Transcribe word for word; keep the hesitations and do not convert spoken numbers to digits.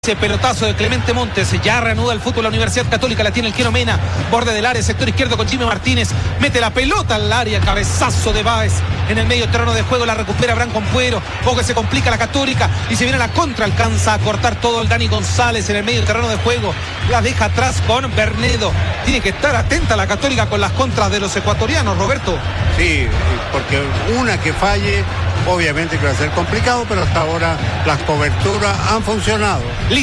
Ese pelotazo de Clemente Montes, ya reanuda el fútbol. La Universidad Católica la tiene el Quino Mena, borde del área, sector izquierdo con Jimmy Martínez, mete la pelota al área, cabezazo de Báez en el medio terreno de juego, la recupera Branco Puero, ojo que se complica la Católica y se viene a la contra, alcanza a cortar todo el Dani González en el medio terreno de juego, la deja atrás con Bernedo. Tiene que estar atenta la Católica con las contras de los ecuatorianos, Roberto. Sí, porque una que falle obviamente que va a ser complicado, pero hasta ahora las coberturas han funcionado.